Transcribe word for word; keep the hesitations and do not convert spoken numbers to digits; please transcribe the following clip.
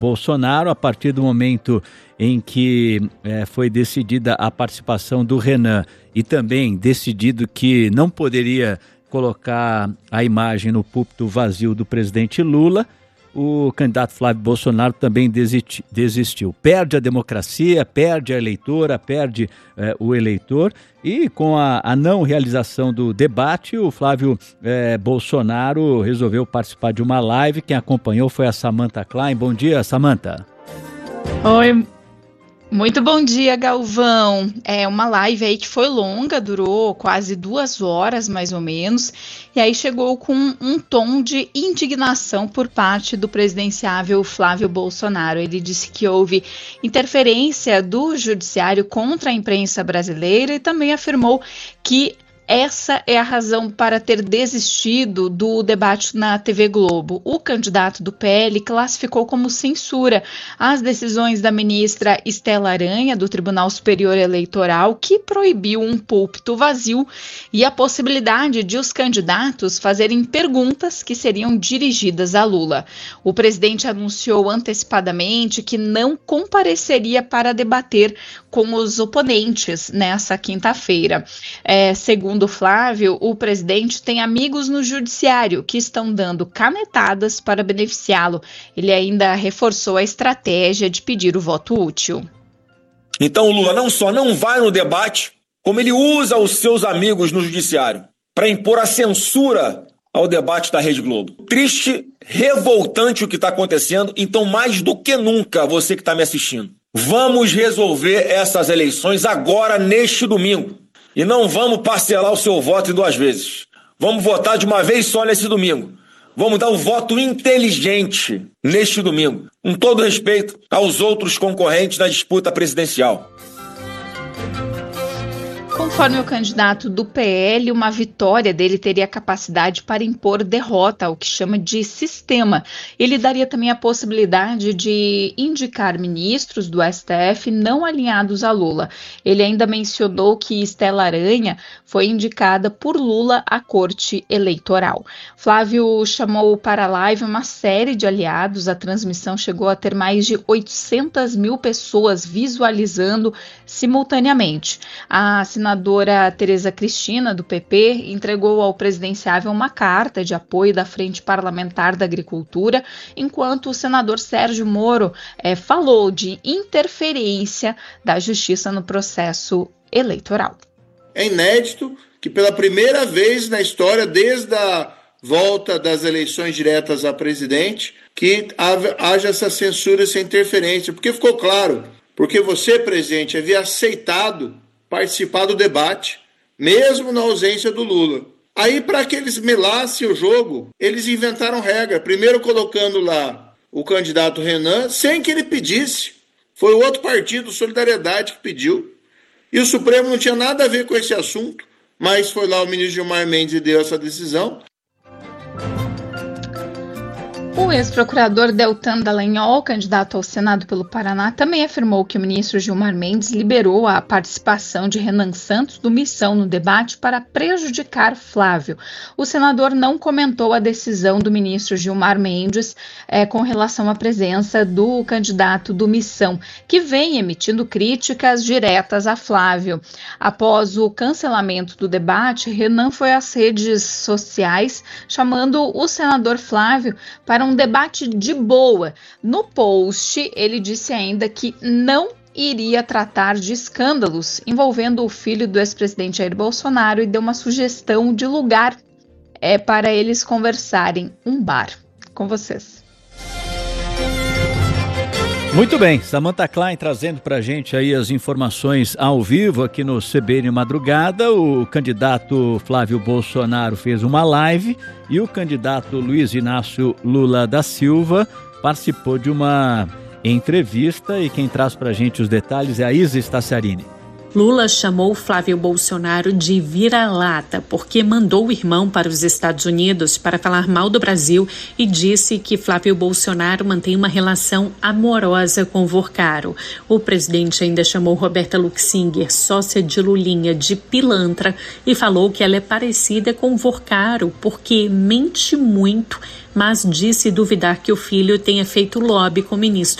Bolsonaro, a partir do momento em que é, foi decidida a participação do Renan e também decidido que não poderia colocar a imagem no púlpito vazio do presidente Lula, o candidato Flávio Bolsonaro também desisti, desistiu. Perde a democracia, perde a eleitora, perde eh, o eleitor, e com a, a não realização do debate, o Flávio eh, Bolsonaro resolveu participar de uma live. Quem acompanhou foi a Samantha Klein. Bom dia, Samantha. Oi, muito bom dia, Galvão. É uma live aí que foi longa, durou quase duas horas, mais ou menos, e aí chegou com um tom de indignação por parte do presidenciável Flávio Bolsonaro. Ele disse que houve interferência do judiciário contra a imprensa brasileira e também afirmou que essa é a razão para ter desistido do debate na T V Globo. O candidato do P L classificou como censura as decisões da ministra Estela Aranha, do Tribunal Superior Eleitoral, que proibiu um púlpito vazio e a possibilidade de os candidatos fazerem perguntas que seriam dirigidas a Lula. O presidente anunciou antecipadamente que não compareceria para debater com os oponentes nessa quinta-feira. É, segundo Flávio, o presidente tem amigos no judiciário que estão dando canetadas para beneficiá-lo. Ele ainda reforçou a estratégia de pedir o voto útil. Então o Lula não só não vai no debate, como ele usa os seus amigos no judiciário para impor a censura ao debate da Rede Globo. Triste, revoltante o que está acontecendo. Então, mais do que nunca, você que está me assistindo, vamos resolver essas eleições agora, neste domingo. E não vamos parcelar o seu voto em duas vezes. Vamos votar de uma vez só nesse domingo. Vamos dar o voto inteligente neste domingo, com todo respeito aos outros concorrentes na disputa presidencial. Conforme o candidato do P L, uma vitória dele teria capacidade para impor derrota, o que chama de sistema. Ele daria também a possibilidade de indicar ministros do S T F não alinhados a Lula. Ele ainda mencionou que Estela Aranha foi indicada por Lula à Corte Eleitoral. Flávio chamou para a live uma série de aliados. A transmissão chegou a ter mais de oitocentas mil pessoas visualizando simultaneamente. A senadora Tereza Cristina, do P P, entregou ao presidenciável uma carta de apoio da Frente Parlamentar da Agricultura, enquanto o senador Sérgio Moro é, falou de interferência da Justiça no processo eleitoral. É inédito que pela primeira vez na história, desde a volta das eleições diretas a presidente, que haja essa censura, essa interferência, porque ficou claro, porque você, presidente, havia aceitado participar do debate, mesmo na ausência do Lula. Aí, para que eles melassem o jogo, eles inventaram regra, primeiro colocando lá o candidato Renan, sem que ele pedisse. Foi o outro partido, Solidariedade, que pediu. E o Supremo não tinha nada a ver com esse assunto, mas foi lá o ministro Gilmar Mendes e deu essa decisão. O ex-procurador Deltan Dallagnol, candidato ao Senado pelo Paraná, também afirmou que o ministro Gilmar Mendes liberou a participação de Renan Santos do Missão no debate para prejudicar Flávio. O senador não comentou a decisão do ministro Gilmar Mendes é, com relação à presença do candidato do Missão, que vem emitindo críticas diretas a Flávio. Após o cancelamento do debate, Renan foi às redes sociais chamando o senador Flávio para um debate de boa. No post, ele disse ainda que não iria tratar de escândalos envolvendo o filho do ex-presidente Jair Bolsonaro e deu uma sugestão de lugar é, para eles conversarem, um bar. Com vocês. Muito bem, Samantha Klein trazendo para a gente aí as informações ao vivo aqui no C B N Madrugada. O candidato Flávio Bolsonaro fez uma live e o candidato Luiz Inácio Lula da Silva participou de uma entrevista, e quem traz para a gente os detalhes é a Isa Staciarini. Lula chamou Flávio Bolsonaro de vira-lata porque mandou o irmão para os Estados Unidos para falar mal do Brasil e disse que Flávio Bolsonaro mantém uma relação amorosa com Vorcaro. O presidente ainda chamou Roberta Luxinger, sócia de Lulinha, de pilantra e falou que ela é parecida com Vorcaro porque mente muito, mas disse duvidar que o filho tenha feito lobby com o ministro